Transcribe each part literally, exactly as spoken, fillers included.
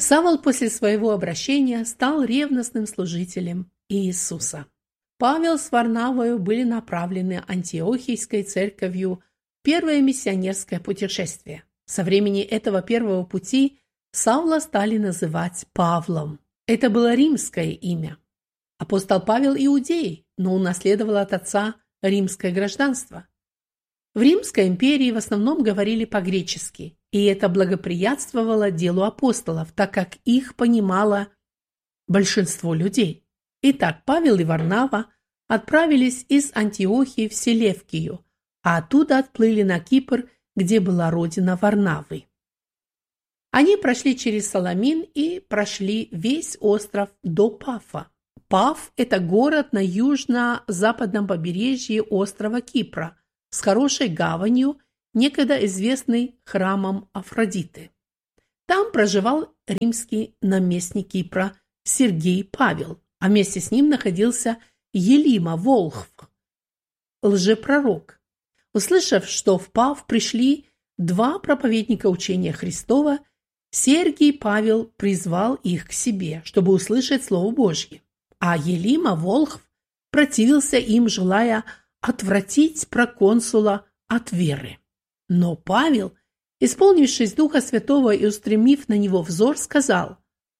Савл после своего обращения стал ревностным служителем Иисуса. Павел с Варнавою были направлены Антиохийской церковью в первое миссионерское путешествие. Со времени этого первого пути Савла стали называть Павлом. Это было римское имя. Апостол Павел иудей, но унаследовал от отца римское гражданство. В Римской империи в основном говорили по-гречески, и это благоприятствовало делу апостолов, так как их понимало большинство людей. Итак, Павел и Варнава отправились из Антиохии в Селевкию, а оттуда отплыли на Кипр, где была родина Варнавы. Они прошли через Саламин и прошли весь остров до Пафа. Паф – это город на южно-западном побережье острова Кипра с хорошей гаванью, некогда известный храмом Афродиты. Там проживал римский наместник Кипра Сергий Павел, а вместе с ним находился Елима Волхв, лжепророк. Услышав, что в Паф пришли два проповедника учения Христова, Сергий Павел призвал их к себе, чтобы услышать Слово Божье. А Елима Волхв противился им, желая отвратить проконсула от веры. Но Павел, исполнившись Духа Святого и устремив на него взор, сказал: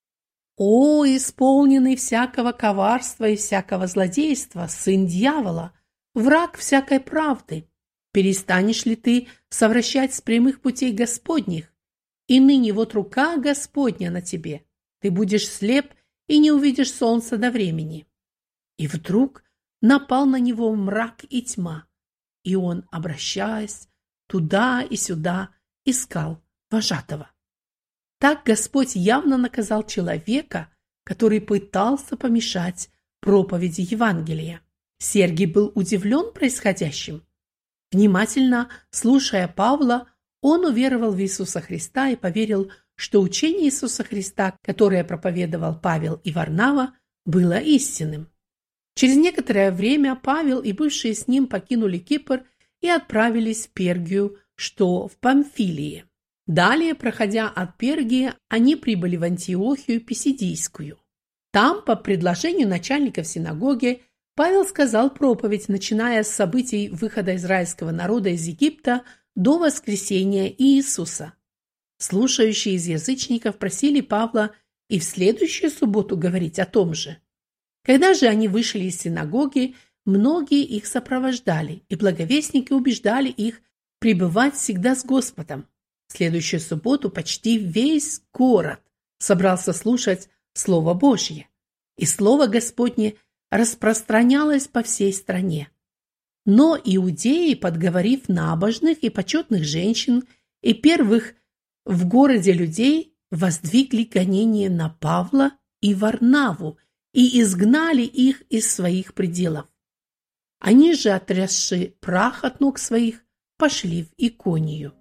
«О, исполненный всякого коварства и всякого злодейства, сын дьявола, враг всякой правды, перестанешь ли ты совращать с прямых путей Господних? И ныне вот рука Господня на тебе, ты будешь слеп и не увидишь солнца до времени». И вдруг напал на него мрак и тьма, и он, обращаясь туда и сюда, искал вожатого. Так Господь явно наказал человека, который пытался помешать проповеди Евангелия. Сергий был удивлен происходящим. Внимательно слушая Павла, он уверовал в Иисуса Христа и поверил, что учение Иисуса Христа, которое проповедовал Павел и Варнава, было истинным. Через некоторое время Павел и бывшие с ним покинули Кипр и отправились в Пергию, что в Памфилии. Далее, проходя от Пергии, они прибыли в Антиохию Писидийскую. Там, по предложению начальников синагоги, Павел сказал проповедь, начиная с событий выхода израильского народа из Египта до воскресения Иисуса. Слушающие из язычников просили Павла и в следующую субботу говорить о том же. Когда же они вышли из синагоги, многие их сопровождали, и благовестники убеждали их пребывать всегда с Господом. В следующую субботу почти весь город собрался слушать Слово Божье, и Слово Господне распространялось по всей стране. Но иудеи, подговорив набожных и почетных женщин и первых в городе людей, воздвигли гонение на Павла и Варнаву и изгнали их из своих пределов. Они же, отрясши прах от ног своих, пошли в Иконию.